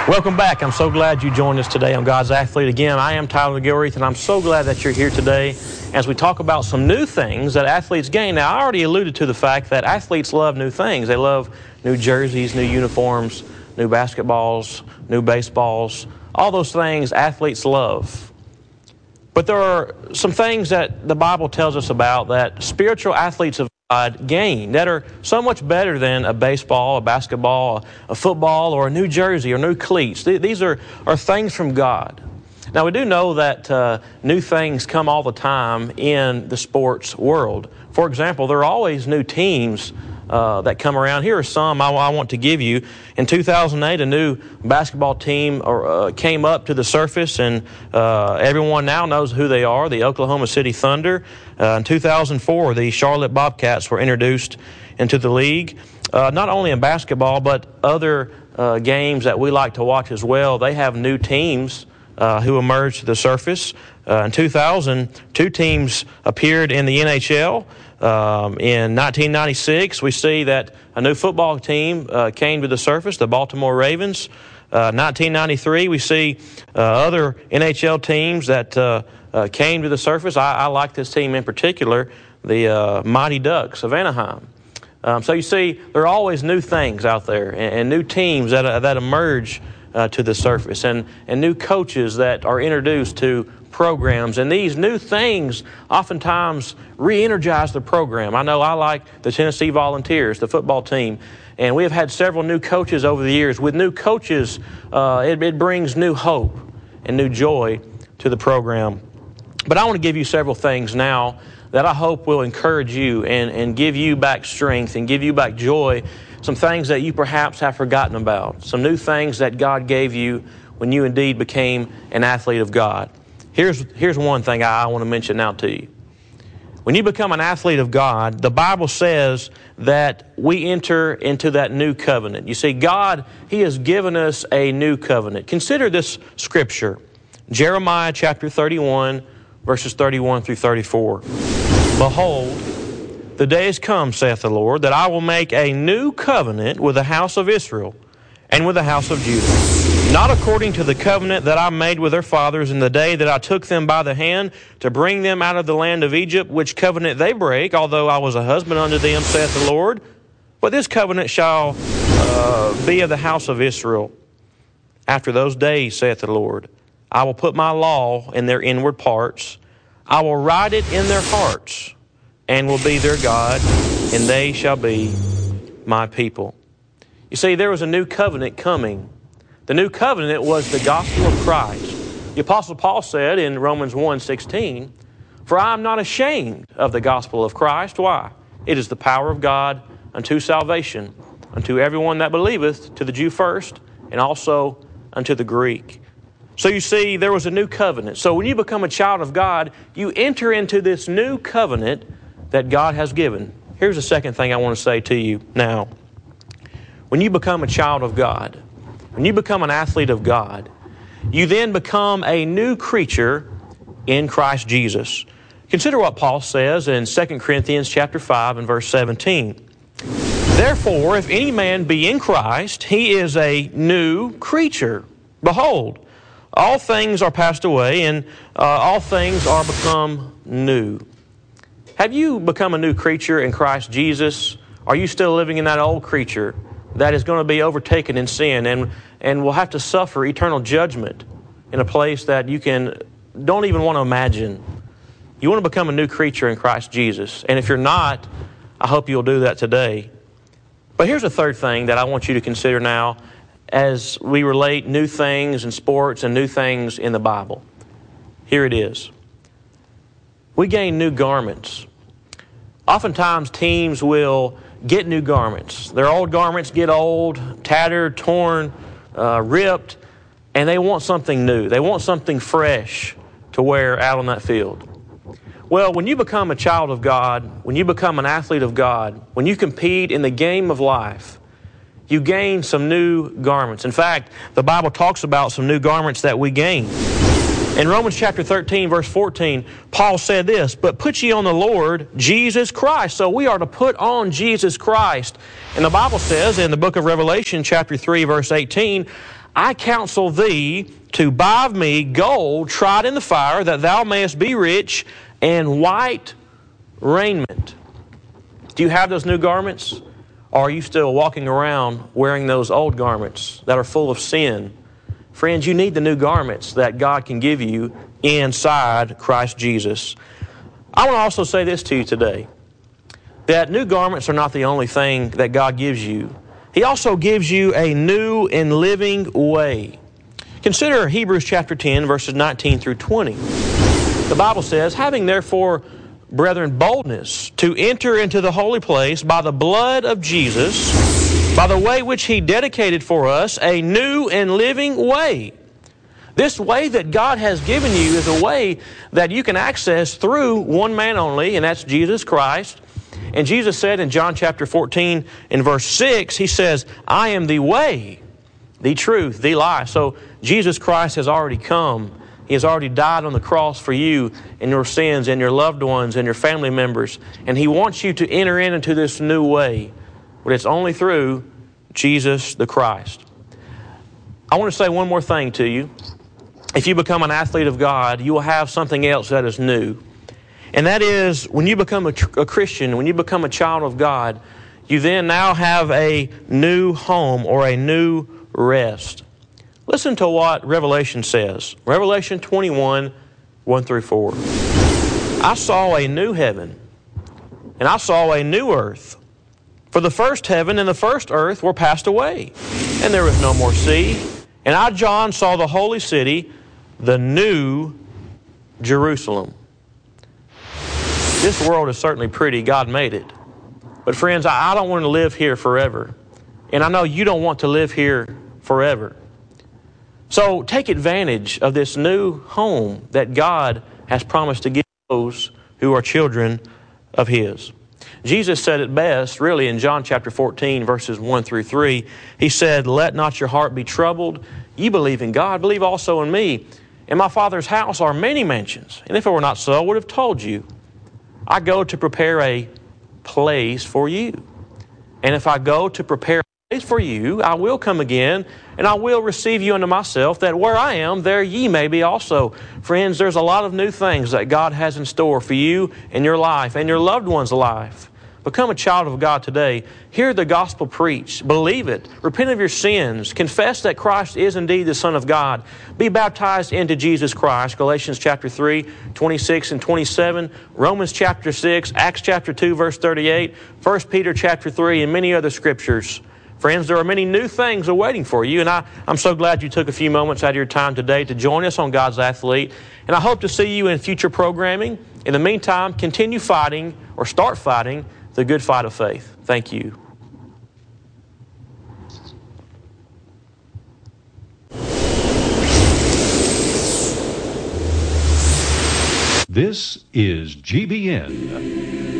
Welcome back. I'm so glad you joined us today on God's Athlete. Again, I am Tyler Gilreath, and I'm so glad that you're here today as we talk about some new things that athletes gain. Now, I already alluded to the fact that athletes love new things. They love new jerseys, new uniforms, new basketballs, new baseballs, all those things athletes love. But there are some things that the Bible tells us about that spiritual athletes of God gain that are so much better than a baseball, a basketball, a football, or a new jersey or new cleats. These are things from God. Now, we do know that new things come all the time in the sports world. For example, there are always new teams that come around. Here are some I want to give you. In 2008, a new basketball team came up to the surface, and everyone now knows who they are, the Oklahoma City Thunder. In 2004, the Charlotte Bobcats were introduced into the league. Not only in basketball, but other games that we like to watch as well. They have new teams who emerged to the surface. In 2000, two teams appeared in the NHL. In 1996, we see that a new football team came to the surface, the Baltimore Ravens. 1993, we see other NHL teams that came to the surface. I like this team in particular, the Mighty Ducks of Anaheim. So you see, there are always new things out there and new teams that emerge to the surface and new coaches that are introduced to programs. And these new things oftentimes re-energize the program. I know I like the Tennessee Volunteers, the football team, and we have had several new coaches over the years. With new coaches, it brings new hope and new joy to the program. But I want to give you several things now that I hope will encourage you and give you back strength and give you back joy, some things that you perhaps have forgotten about, some new things that God gave you when you indeed became an athlete of God. Here's one thing I want to mention now to you. When you become an athlete of God, the Bible says that we enter into that new covenant. You see, God, He has given us a new covenant. Consider this scripture, Jeremiah chapter 31, verses 31 through 34. Behold, the days come, saith the Lord, that I will make a new covenant with the house of Israel and with the house of Judah, not according to the covenant that I made with their fathers in the day that I took them by the hand to bring them out of the land of Egypt, which covenant they break, although I was a husband unto them, saith the Lord. But this covenant shall be of the house of Israel. After those days, saith the Lord, I will put my law in their inward parts. I will write it in their hearts, and will be their God, and they shall be my people. You see, there was a new covenant coming. The new covenant was the gospel of Christ. The Apostle Paul said in Romans 1:16, for I am not ashamed of the gospel of Christ. Why? It is the power of God unto salvation, unto everyone that believeth, to the Jew first, and also unto the Greek. So you see, there was a new covenant. So when you become a child of God, you enter into this new covenant that God has given. Here's the second thing I want to say to you now. When you become a child of God, when you become an athlete of God, you then become a new creature in Christ Jesus. Consider what Paul says in 2 Corinthians chapter 5 and verse 17. Therefore, if any man be in Christ, he is a new creature. Behold, all things are passed away, and all things are become new. Have you become a new creature in Christ Jesus? Are you still living in that old creature that is going to be overtaken in sin and will have to suffer eternal judgment in a place that you don't even want to imagine? You want to become a new creature in Christ Jesus. And if you're not, I hope you'll do that today. But here's a third thing that I want you to consider now as we relate new things in sports and new things in the Bible. Here it is. We gain new garments. Oftentimes teams will get new garments. Their old garments get old, tattered, torn, ripped, and they want something new. They want something fresh to wear out on that field. Well, when you become a child of God, when you become an athlete of God, when you compete in the game of life, you gain some new garments. In fact, the Bible talks about some new garments that we gain. In Romans chapter 13, verse 14, Paul said this, but put ye on the Lord Jesus Christ. So we are to put on Jesus Christ. And the Bible says in the book of Revelation, chapter 3, verse 18, I counsel thee to buy of me gold tried in the fire, that thou mayest be rich, and white raiment. Do you have those new garments? Or are you still walking around wearing those old garments that are full of sin? Friends, you need the new garments that God can give you inside Christ Jesus. I want to also say this to you today, that new garments are not the only thing that God gives you. He also gives you a new and living way. Consider Hebrews chapter 10, verses 19 through 20. The Bible says, having therefore, brethren, boldness to enter into the holy place by the blood of Jesus, by the way which He dedicated for us, a new and living way. This way that God has given you is a way that you can access through one man only, and that's Jesus Christ. And Jesus said in John chapter 14 in verse 6, He says, I am the way, the truth, the life. So Jesus Christ has already come. He has already died on the cross for you and your sins and your loved ones and your family members. And He wants you to enter into this new way. But it's only through Jesus the Christ. I want to say one more thing to you. If you become an athlete of God, you will have something else that is new. And that is, when you become a Christian, when you become a child of God, you then now have a new home or a new rest. Listen to what Revelation says. Revelation 21, 1 through 4. I saw a new heaven, and I saw a new earth. For the first heaven and the first earth were passed away, and there was no more sea. And I, John, saw the holy city, the new Jerusalem. This world is certainly pretty. God made it. But friends, I don't want to live here forever. And I know you don't want to live here forever. So take advantage of this new home that God has promised to give those who are children of His. Jesus said it best, really, in John chapter 14, verses 1 through 3. He said, let not your heart be troubled. You believe in God, believe also in me. In my Father's house are many mansions. And if it were not so, I would have told you. I go to prepare a place for you. And if I go to prepare a place for you, I will come again, and I will receive you unto myself, that where I am, there ye may be also. Friends, there's a lot of new things that God has in store for you and your life and your loved one's life. Become a child of God today. Hear the gospel preached. Believe it. Repent of your sins. Confess that Christ is indeed the Son of God. Be baptized into Jesus Christ. Galatians chapter 3, 26 and 27. Romans chapter 6. Acts chapter 2, verse 38. 1 Peter chapter 3 and many other scriptures. Friends, there are many new things awaiting for you, and I'm so glad you took a few moments out of your time today to join us on God's Athlete. And I hope to see you in future programming. In the meantime, continue fighting or start fighting the good fight of faith. Thank you. This is GBN.